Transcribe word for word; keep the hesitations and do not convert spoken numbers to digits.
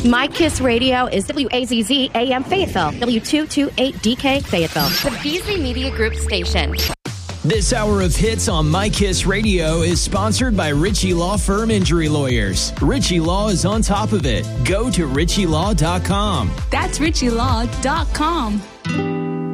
My Kiss Radio is W A Z Z A M Fayetteville, W two twenty-eight D K Fayetteville. The Beasley Media Group station. This hour of hits on My Kiss Radio is sponsored by Ritchie Law Firm Injury Lawyers. Ritchie Law is on top of it. Go to ritchie law dot com. That's ritchie law dot com.